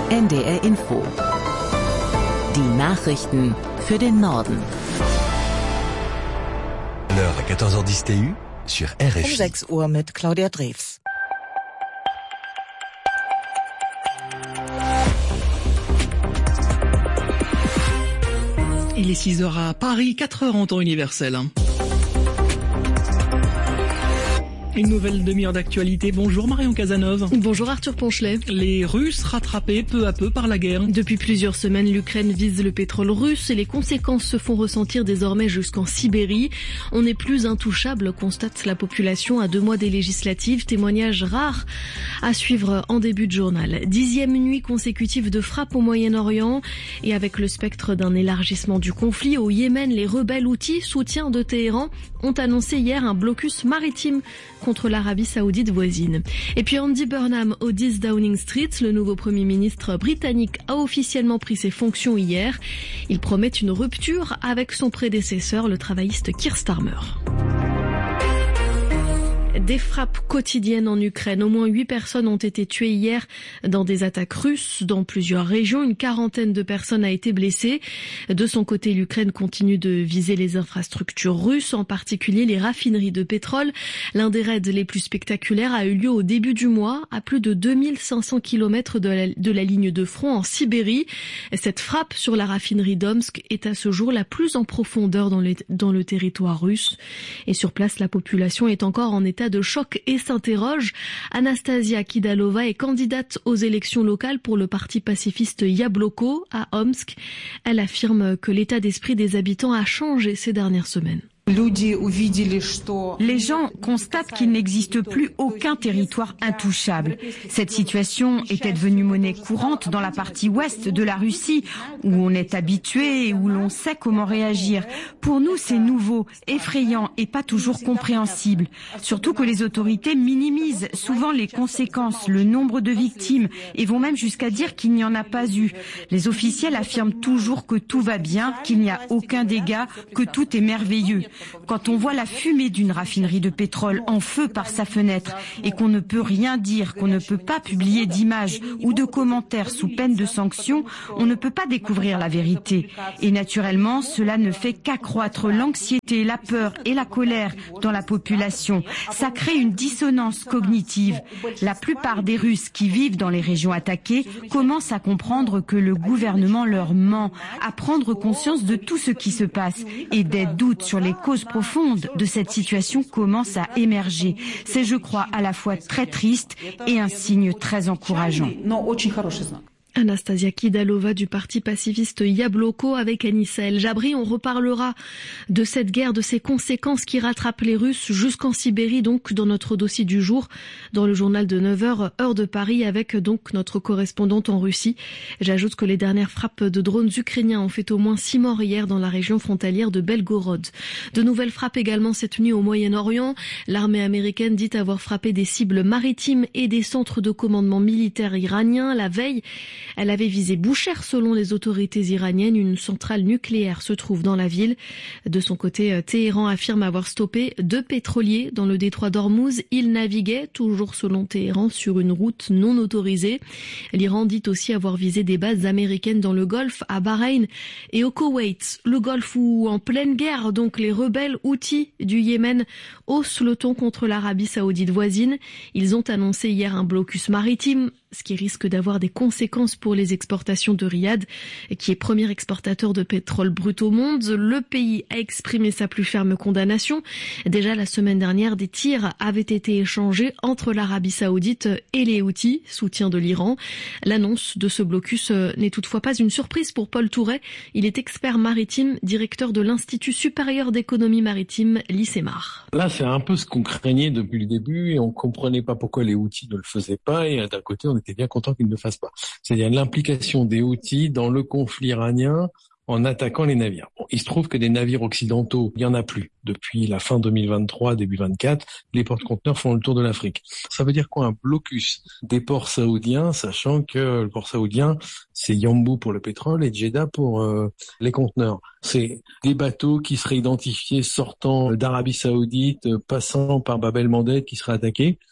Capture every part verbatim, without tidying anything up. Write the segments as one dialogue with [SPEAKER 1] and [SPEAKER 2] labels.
[SPEAKER 1] N D R Info. Die Nachrichten für den Norden.
[SPEAKER 2] L'heure à quatorze heures dix T U sur R F I.
[SPEAKER 3] Um sechs Uhr mit Claudia Drews.
[SPEAKER 4] Il est six heures à Paris, quatre heures en temps universel. Une nouvelle demi-heure d'actualité. Bonjour Marion Casanov.
[SPEAKER 5] Bonjour Arthur Ponchelet.
[SPEAKER 4] Les Russes rattrapés peu à peu par la guerre.
[SPEAKER 5] Depuis plusieurs semaines, l'Ukraine vise le pétrole russe et les conséquences se font ressentir désormais jusqu'en Sibérie. On n'est plus intouchable, constate la population à deux mois des législatives. Témoignage rare à suivre en début de journal. Dixième nuit consécutive de frappe au Moyen-Orient et avec le spectre d'un élargissement du conflit au Yémen, les rebelles houthis, soutien de Téhéran, ont annoncé hier un blocus maritime contre l'Arabie saoudite voisine. Et puis Andy Burnham au dix Downing Street, le nouveau Premier ministre britannique a officiellement pris ses fonctions hier. Il promet une rupture avec son prédécesseur, le travailliste Keir Starmer. Des frappes quotidiennes en Ukraine. Au moins huit personnes ont été tuées hier dans des attaques russes dans plusieurs régions. Une quarantaine de personnes a été blessée. De son côté, l'Ukraine continue de viser les infrastructures russes, en particulier les raffineries de pétrole. L'un des raids les plus spectaculaires a eu lieu au début du mois, à plus de deux mille cinq cents kilomètres de la, de la ligne de front en Sibérie. Cette frappe sur la raffinerie d'Omsk est à ce jour la plus en profondeur dans, les, dans le territoire russe. Et sur place, la population est encore en état de choc et s'interroge. Anastasia Kidalova est candidate aux élections locales pour le parti pacifiste Yabloko à Omsk. Elle affirme que l'état d'esprit des habitants a changé ces dernières semaines.
[SPEAKER 6] Les gens constatent qu'il n'existe plus aucun territoire intouchable. Cette situation était devenue monnaie courante dans la partie ouest de la Russie, où on est habitué et où l'on sait comment réagir. Pour nous, c'est nouveau, effrayant et pas toujours compréhensible. Surtout que les autorités minimisent souvent les conséquences, le nombre de victimes, et vont même jusqu'à dire qu'il n'y en a pas eu. Les officiels affirment toujours que tout va bien, qu'il n'y a aucun dégât, que tout est merveilleux. Quand on voit la fumée d'une raffinerie de pétrole en feu par sa fenêtre et qu'on ne peut rien dire, qu'on ne peut pas publier d'images ou de commentaires sous peine de sanctions, on ne peut pas découvrir la vérité. Et naturellement, cela ne fait qu'accroître l'anxiété, la peur et la colère dans la population. Ça crée une dissonance cognitive. La plupart des Russes qui vivent dans les régions attaquées commencent à comprendre que le gouvernement leur ment, à prendre conscience de tout ce qui se passe et des doutes sur les causes profondes de cette situation commencent à émerger. C'est, je crois, à la fois très triste et un signe très encourageant.
[SPEAKER 5] Anastasia Kidalova du parti pacifiste Yabloko avec Anissa El Jabri. On reparlera de cette guerre, de ses conséquences qui rattrapent les Russes jusqu'en Sibérie, donc dans notre dossier du jour, dans le journal de neuf heures, heure de Paris, avec donc notre correspondante en Russie. J'ajoute que les dernières frappes de drones ukrainiens ont fait au moins six morts hier dans la région frontalière de Belgorod. De nouvelles frappes également cette nuit au Moyen-Orient. L'armée américaine dit avoir frappé des cibles maritimes et des centres de commandement militaire iraniens. La veille, elle avait visé Boucher selon les autorités iraniennes. Une centrale nucléaire se trouve dans la ville. De son côté, Téhéran affirme avoir stoppé deux pétroliers dans le détroit d'Ormuz. Ils naviguaient, toujours selon Téhéran, sur une route non autorisée. L'Iran dit aussi avoir visé des bases américaines dans le Golfe, à Bahreïn et au Koweït. Le Golfe où, en pleine guerre, donc les rebelles houthis du Yémen haussent le ton contre l'Arabie saoudite voisine. Ils ont annoncé hier un blocus maritime, ce qui risque d'avoir des conséquences pour les exportations de Riyad, qui est premier exportateur de pétrole brut au monde. Le pays a exprimé sa plus ferme condamnation. Déjà la semaine dernière, des tirs avaient été échangés entre l'Arabie saoudite et les Houthis, soutien de l'Iran. L'annonce de ce blocus n'est toutefois pas une surprise pour Paul Touret. Il est expert maritime, directeur de l'Institut supérieur d'économie maritime, l'ICEMAR.
[SPEAKER 7] Là, c'est un peu ce qu'on craignait depuis le début et on comprenait pas pourquoi les Houthis ne le faisaient pas, et d'un côté, on était bien content qu'ils ne le fassent pas. C'est-à-dire l'implication des Houthis dans le conflit iranien en attaquant les navires. Bon, il se trouve que des navires occidentaux, il y en a plus. Depuis la fin deux mille vingt-trois, début vingt-quatre, les porte-conteneurs font le tour de l'Afrique. Ça veut dire quoi, un blocus des ports saoudiens, sachant que le port saoudien, c'est Yanbu pour le pétrole et Jeddah pour euh, les conteneurs. C'est des bateaux qui seraient identifiés sortant d'Arabie Saoudite, passant par Bab el-Mandeb, qui seraient attaqués.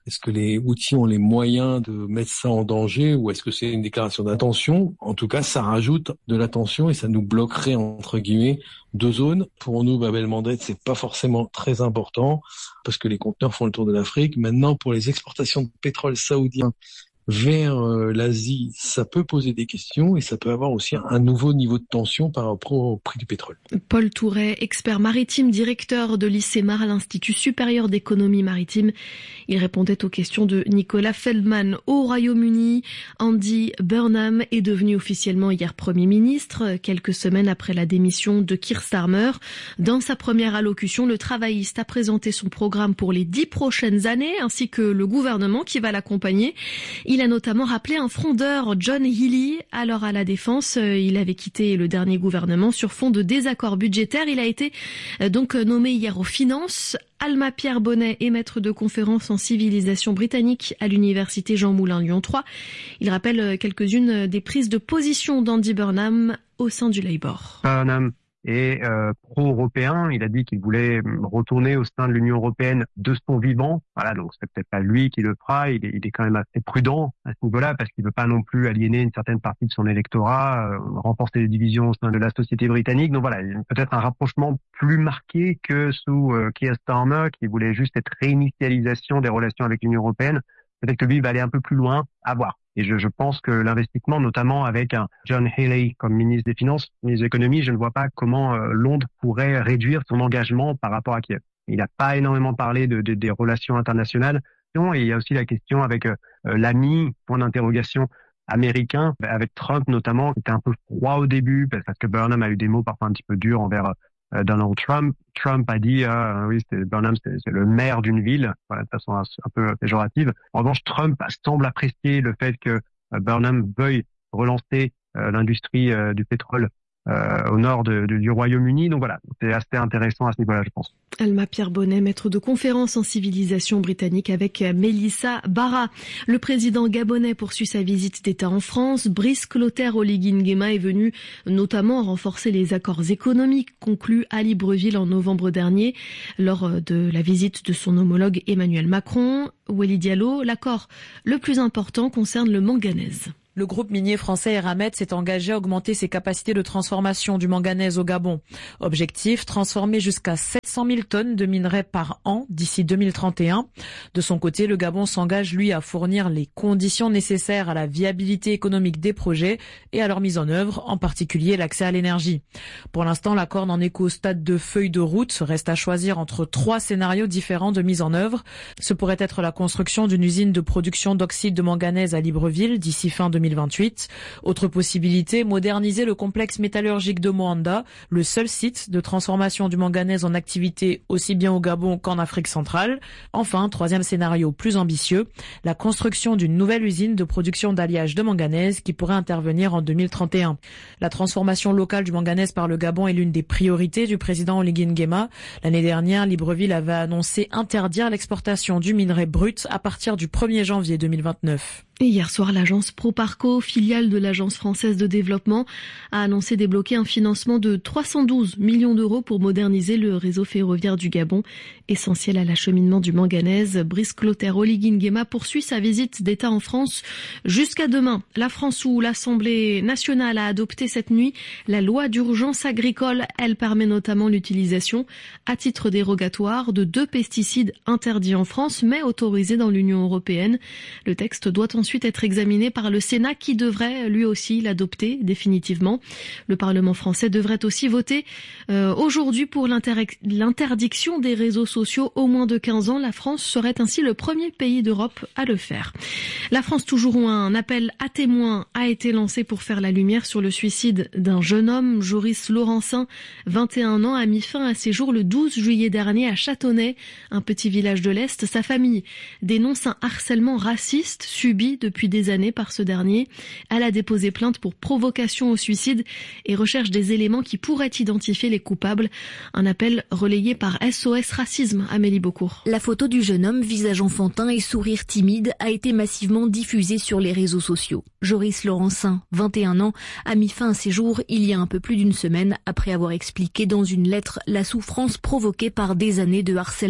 [SPEAKER 7] Est-ce que les Houthis ont les moyens de mettre ça en danger ou est-ce que c'est une déclaration d'intention? En tout cas, ça rajoute de la tension et ça nous bloquerait, entre guillemets, deux zones. Pour nous, Bab el-Mandeb, c'est pas forcément très important parce que les conteneurs font le tour de l'Afrique. Maintenant, pour les exportations de pétrole saoudien vers euh, l'Asie, ça peut poser des questions et ça peut avoir aussi un nouveau niveau de tension par rapport au prix du pétrole.
[SPEAKER 5] Paul Touret, expert maritime, directeur de l'I C E M A R, l'Institut supérieur d'économie maritime. Il répondait aux questions de Nicolas Feldman. Au Royaume-Uni, Andy Burnham est devenu officiellement hier Premier ministre, quelques semaines après la démission de Keir Starmer. Dans sa première allocution, le travailliste a présenté son programme pour les dix prochaines années, ainsi que le gouvernement qui va l'accompagner. Il a notamment rappelé un frondeur, John Healey. Alors à la Défense, il avait quitté le dernier gouvernement sur fond de désaccords budgétaires. Il a été donc nommé hier aux Finances. Alma Pierre Bonnet est maître de conférences en civilisation britannique à l'université Jean Moulin Lyon trois. Il rappelle quelques-unes des prises de position d'Andy Burnham au sein du Labour.
[SPEAKER 8] Burnham est euh, pro-européen. Il a dit qu'il voulait retourner au sein de l'Union européenne de son vivant. Voilà, donc c'est peut-être pas lui qui le fera. Il est, il est quand même assez prudent à ce niveau-là parce qu'il veut pas non plus aliéner une certaine partie de son électorat, euh, renforcer les divisions au sein de la société britannique. Donc voilà, il y a peut-être un rapprochement plus marqué que sous euh, Keir Starmer qui voulait juste cette réinitialisation des relations avec l'Union européenne. Peut-être que lui va aller un peu plus loin, à voir. Et je, je pense que l'investissement, notamment avec un John Healey comme ministre des Finances, ministre de l'Économie, je ne vois pas comment euh, Londres pourrait réduire son engagement par rapport à Kiev. Il n'a pas énormément parlé de, de, des relations internationales. Et il y a aussi la question avec euh, l'ami, point d'interrogation, américain, avec Trump notamment, qui était un peu froid au début, parce que Burnham a eu des mots parfois un petit peu durs envers euh, Donald Trump. Trump a dit, euh, oui, c'est, Burnham, c'est, c'est le maire d'une ville, voilà, de façon un, un peu péjorative. En revanche, Trump semble apprécier le fait que euh, Burnham veuille relancer euh, l'industrie euh, du pétrole euh, au nord de, de, du Royaume-Uni. Donc voilà, c'est assez intéressant à ce niveau-là, je pense.
[SPEAKER 5] Alma Pierre Bonnet, maître de conférence en civilisation britannique avec Mélissa Barra. Le président gabonais poursuit sa visite d'État en France. Brice Clotaire Oligui Nguema est venu notamment renforcer les accords économiques conclus à Libreville en novembre dernier lors de la visite de son homologue Emmanuel Macron. Wely Diallo, l'accord le plus important concerne le manganèse.
[SPEAKER 9] Le groupe minier français Eramet s'est engagé à augmenter ses capacités de transformation du manganèse au Gabon. Objectif, transformer jusqu'à sept cent mille tonnes de minerais par an d'ici deux mille trente et un. De son côté, le Gabon s'engage, lui, à fournir les conditions nécessaires à la viabilité économique des projets et à leur mise en œuvre, en particulier l'accès à l'énergie. Pour l'instant, l'accord n'en est qu'au stade de feuille de route. Reste à choisir entre trois scénarios différents de mise en œuvre. Ce pourrait être la construction d'une usine de production d'oxyde de manganèse à Libreville d'ici fin deux mille vingt-huit. Autre possibilité, moderniser le complexe métallurgique de Moanda, le seul site de transformation du manganèse en activité aussi bien au Gabon qu'en Afrique centrale. Enfin, troisième scénario plus ambitieux, la construction d'une nouvelle usine de production d'alliage de manganèse qui pourrait intervenir en deux mille trente et un. La transformation locale du manganèse par le Gabon est l'une des priorités du président Oligui Nguema. L'année dernière, Libreville avait annoncé interdire l'exportation du minerai brut à partir du premier janvier deux mille vingt-neuf.
[SPEAKER 5] Et hier soir, l'agence Proparco, filiale de l'Agence française de développement, a annoncé débloquer un financement de trois cent douze millions d'euros pour moderniser le réseau ferroviaire du Gabon, essentiel à l'acheminement du manganèse. Brice Clotaire Oligui Nguema poursuit sa visite d'État en France jusqu'à demain. La France, où l'Assemblée nationale a adopté cette nuit la loi d'urgence agricole. Elle permet notamment l'utilisation à titre dérogatoire de deux pesticides interdits en France mais autorisés dans l'Union européenne. Le texte doit ensuite être examiné par le Sénat qui devrait lui aussi l'adopter définitivement. Le Parlement français devrait aussi voter euh, aujourd'hui pour l'inter- l'interdiction des réseaux sociaux au moins de quinze ans. La France serait ainsi le premier pays d'Europe à le faire. La France toujours, où un appel à témoins a été lancé pour faire la lumière sur le suicide d'un jeune homme. Joris Laurencin, vingt et un ans, a mis fin à ses jours le douze juillet dernier à Châtonnay, un petit village de l'Est. Sa famille dénonce un harcèlement raciste subi depuis des années par ce dernier. Elle a déposé plainte pour provocation au suicide et recherche des éléments qui pourraient identifier les coupables. Un appel relayé par S O S Racisme. Amélie Beaucourt.
[SPEAKER 10] La photo du jeune homme, visage enfantin et sourire timide, a été massivement diffusée sur les réseaux sociaux. Joris Laurencin, vingt et un ans, a mis fin à ses jours il y a un peu plus d'une semaine après avoir expliqué dans une lettre la souffrance provoquée par des années de harcèlement.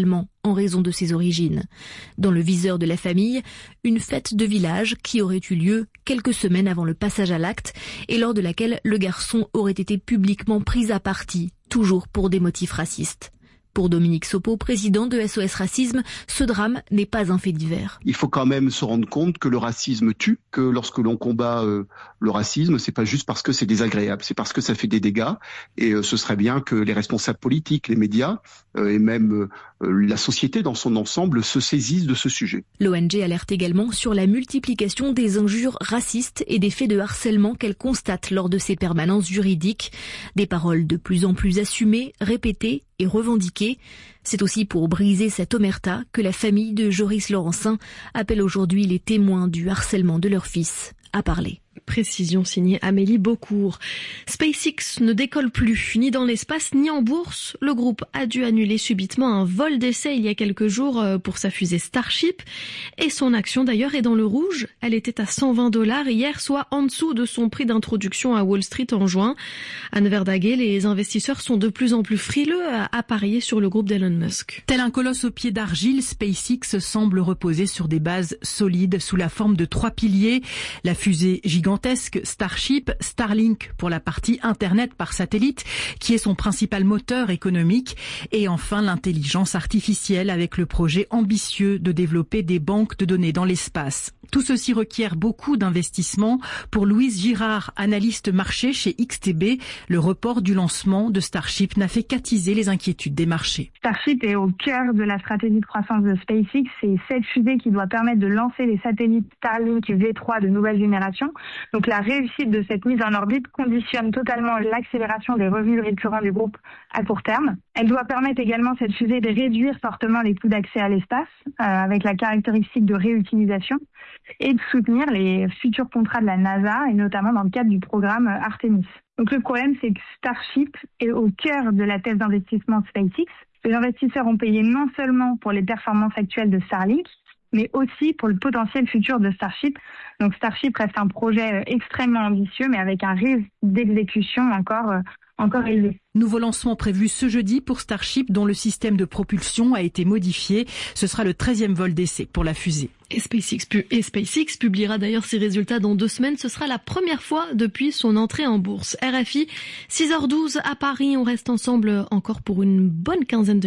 [SPEAKER 10] en raison de ses origines. Dans le viseur de la famille, une fête de village qui aurait eu lieu quelques semaines avant le passage à l'acte et lors de laquelle le garçon aurait été publiquement pris à partie, toujours pour des motifs racistes. Pour Dominique Sopo, président de S O S Racisme, ce drame n'est pas un fait divers.
[SPEAKER 11] Il faut quand même se rendre compte que le racisme tue, que lorsque l'on combat euh, le racisme, c'est pas juste parce que c'est désagréable, c'est parce que ça fait des dégâts. Et euh, ce serait bien que les responsables politiques, les médias euh, et même euh, la société dans son ensemble se saisissent de ce sujet.
[SPEAKER 10] L'O N G alerte également sur la multiplication des injures racistes et des faits de harcèlement qu'elle constate lors de ses permanences juridiques. Des paroles de plus en plus assumées, répétées et revendiquées. C'est aussi pour briser cette omerta que la famille de Joris Laurencin appelle aujourd'hui les témoins du harcèlement de leur fils à parler.
[SPEAKER 5] Précision signée Amélie Beaucourt. SpaceX ne décolle plus, ni dans l'espace, ni en bourse. Le groupe a dû annuler subitement un vol d'essai il y a quelques jours pour sa fusée Starship. Et son action d'ailleurs est dans le rouge. Elle était à cent vingt dollars hier, soit en dessous de son prix d'introduction à Wall Street en juin. Anne Verdaguet, les investisseurs sont de plus en plus frileux à parier sur le groupe d'Elon Musk.
[SPEAKER 12] Tel un colosse au pied d'argile, SpaceX semble reposer sur des bases solides sous la forme de trois piliers. La fusée gigantesque Starship, Starlink pour la partie Internet par satellite, qui est son principal moteur économique, et enfin l'intelligence artificielle avec le projet ambitieux de développer des banques de données dans l'espace. Tout ceci requiert beaucoup d'investissements. Pour Louise Girard, analyste marché chez X T B, le report du lancement de Starship n'a fait qu'attiser les inquiétudes des marchés.
[SPEAKER 13] Starship est au cœur de la stratégie de croissance de SpaceX. C'est cette fusée qui doit permettre de lancer les satellites Starlink V trois de nouvelle génération. Donc la réussite de cette mise en orbite conditionne totalement l'accélération des revenus récurrents du groupe à court terme. Elle doit permettre également, cette fusée, de réduire fortement les coûts d'accès à l'espace, euh, avec la caractéristique de réutilisation, et de soutenir les futurs contrats de la NASA, et notamment dans le cadre du programme Artemis. Donc le problème, c'est que Starship est au cœur de la thèse d'investissement de SpaceX. Les investisseurs ont payé non seulement pour les performances actuelles de Starlink, mais aussi pour le potentiel futur de Starship. Donc Starship reste un projet extrêmement ambitieux, mais avec un risque d'exécution encore, euh, encore élevé.
[SPEAKER 12] Nouveau lancement prévu ce jeudi pour Starship, dont le système de propulsion a été modifié. Ce sera le treizième vol d'essai pour la fusée.
[SPEAKER 5] Et SpaceX, et SpaceX publiera d'ailleurs ses résultats dans deux semaines. Ce sera la première fois depuis son entrée en bourse. R F I, six heures douze à Paris. On reste ensemble encore pour une bonne quinzaine de